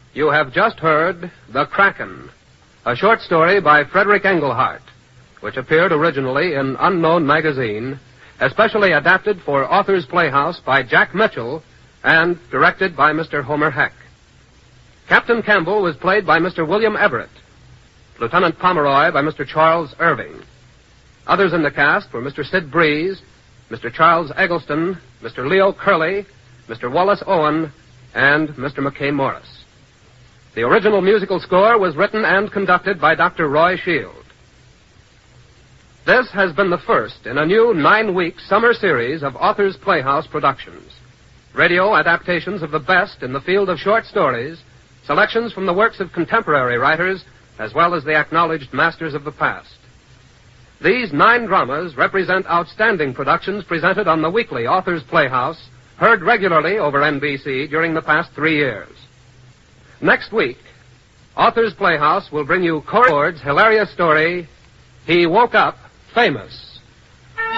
You have just heard The Kraken, a short story by Frederick Engelhardt, which appeared originally in Unknown magazine, especially adapted for Authors Playhouse by Jack Mitchell and directed by Mr. Homer Heck. Captain Campbell was played by Mr. William Everett, Lieutenant Pomeroy by Mr. Charles Irving. Others in the cast were Mr. Sid Breeze, Mr. Charles Eggleston, Mr. Leo Curley, Mr. Wallace Owen, and Mr. McKay Morris. The original musical score was written and conducted by Dr. Roy Shield. This has been the first in a new 9-week summer series of Authors Playhouse productions. Radio adaptations of the best in the field of short stories, selections from the works of contemporary writers, as well as the acknowledged masters of the past. These 9 dramas represent outstanding productions presented on the weekly Authors Playhouse, heard regularly over NBC during the past 3 years. Next week, Authors Playhouse will bring you Corey Ford's hilarious story, He Woke Up Famous.